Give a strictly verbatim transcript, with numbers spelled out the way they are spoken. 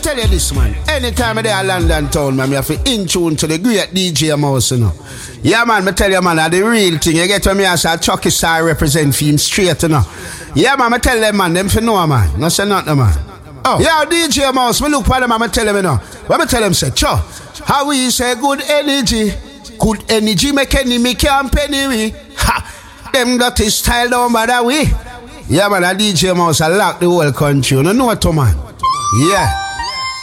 tell you this, man. Anytime I'm there in London town, man, me have to in tune to the great D J Mouse, you know. Yeah, man, me tell you, man, that's the real thing. You get when me as a Chucky Star represent for him straight, you know. Yeah, man, me tell them, man, them for know, man. No say nothing, man. Oh. Yeah, D J Mouse, me look for them, man, me tell them, you know. When me tell them, say, Cho, how we say good energy. Good energy make enemy can't penny me. Ha! Them got his style down by that way. Yeah, man, a D J Mouse, I lock the whole country. You know what, man? Yeah.